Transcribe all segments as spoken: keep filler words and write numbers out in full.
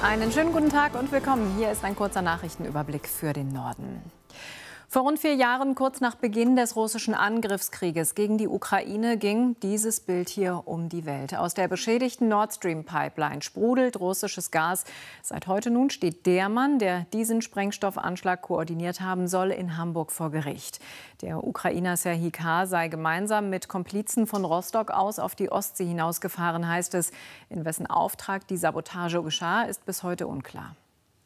Einen schönen guten Tag und willkommen. Hier ist ein kurzer Nachrichtenüberblick für den Norden. Vor rund vier Jahren, kurz nach Beginn des russischen Angriffskrieges gegen die Ukraine, ging dieses Bild hier um die Welt. Aus der beschädigten Nord Stream Pipeline sprudelt russisches Gas. Seit heute nun steht der Mann, der diesen Sprengstoffanschlag koordiniert haben soll, in Hamburg vor Gericht. Der Ukrainer Serhij K. sei gemeinsam mit Komplizen von Rostock aus auf die Ostsee hinausgefahren, heißt es. In wessen Auftrag die Sabotage geschah, ist bis heute unklar.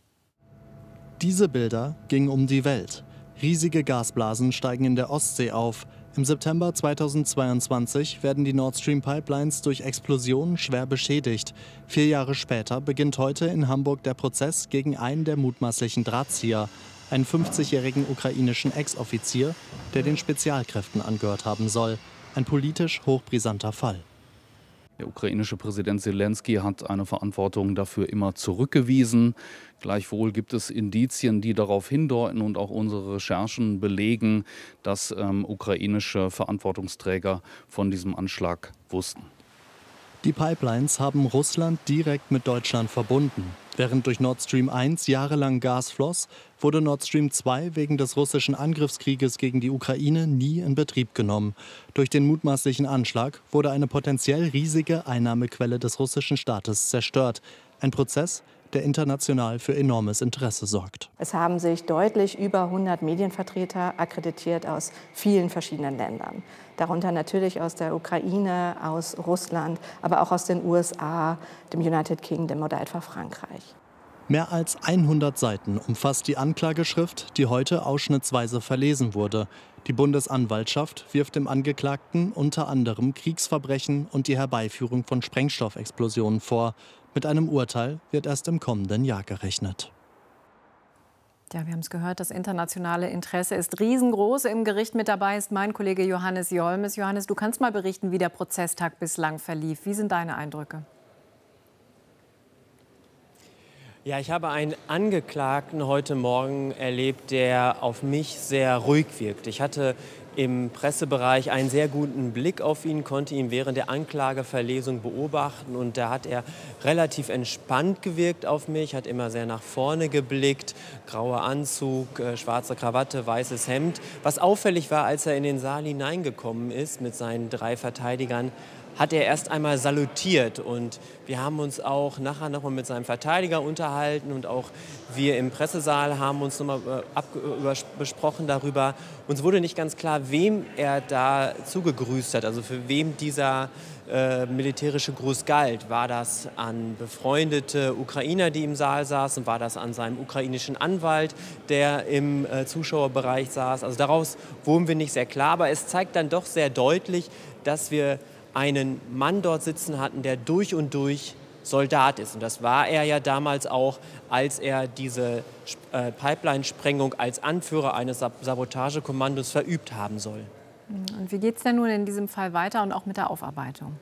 Diese Bilder gingen um die Welt. Riesige Gasblasen steigen in der Ostsee auf. Im September zweitausendzweiundzwanzig werden die Nord Stream Pipelines durch Explosionen schwer beschädigt. Vier Jahre später beginnt heute in Hamburg der Prozess gegen einen der mutmaßlichen Drahtzieher, einen fünfzigjährigen ukrainischen Ex-Offizier, der den Spezialkräften angehört haben soll. Ein politisch hochbrisanter Fall. Der ukrainische Präsident Selenskyj hat eine Verantwortung dafür immer zurückgewiesen. Gleichwohl gibt es Indizien, die darauf hindeuten und auch unsere Recherchen belegen, dass ähm, ukrainische Verantwortungsträger von diesem Anschlag wussten. Die Pipelines haben Russland direkt mit Deutschland verbunden. Während durch Nord Stream eins jahrelang Gas floss, wurde Nord Stream zwei wegen des russischen Angriffskrieges gegen die Ukraine nie in Betrieb genommen. Durch den mutmaßlichen Anschlag wurde eine potenziell riesige Einnahmequelle des russischen Staates zerstört. Ein Prozess, der international für enormes Interesse sorgt. Es haben sich deutlich über hundert Medienvertreter akkreditiert aus vielen verschiedenen Ländern. Darunter natürlich aus der Ukraine, aus Russland, aber auch aus den U S A, dem United Kingdom oder etwa Frankreich. Mehr als hundert Seiten umfasst die Anklageschrift, die heute ausschnittsweise verlesen wurde. Die Bundesanwaltschaft wirft dem Angeklagten unter anderem Kriegsverbrechen und die Herbeiführung von Sprengstoffexplosionen vor. Mit einem Urteil wird erst im kommenden Jahr gerechnet. Ja, wir haben es gehört, das internationale Interesse ist riesengroß. Im Gericht mit dabei ist mein Kollege Johannes Jolmes. Johannes, du kannst mal berichten, wie der Prozesstag bislang verlief. Wie sind deine Eindrücke? Ja, ich habe einen Angeklagten heute Morgen erlebt, der auf mich sehr ruhig wirkt. Ich hatte im Pressebereich einen sehr guten Blick auf ihn, konnte ihn während der Anklageverlesung beobachten. Und da hat er relativ entspannt gewirkt auf mich, hat immer sehr nach vorne geblickt. Grauer Anzug, äh, schwarze Krawatte, weißes Hemd. Was auffällig war, als er in den Saal hineingekommen ist mit seinen drei Verteidigern, hat er erst einmal salutiert. Und wir haben uns auch nachher noch mal mit seinem Verteidiger unterhalten und auch wir im Pressesaal haben uns noch mal äh, besprochen darüber. Uns wurde nicht ganz klar, wem er da zugegrüßt hat, also für wem dieser äh, militärische Gruß galt. War das an befreundete Ukrainer, die im Saal saßen? War das an seinem ukrainischen Anwalt, der im äh, Zuschauerbereich saß? Also daraus wurden wir nicht sehr klar, aber es zeigt dann doch sehr deutlich, dass wir einen Mann dort sitzen hatten, der durch und durch Soldat ist. Und das war er ja damals auch, als er diese äh, Pipeline-Sprengung als Anführer eines Sabotagekommandos verübt haben soll. Und wie geht es denn nun in diesem Fall weiter und auch mit der Aufarbeitung?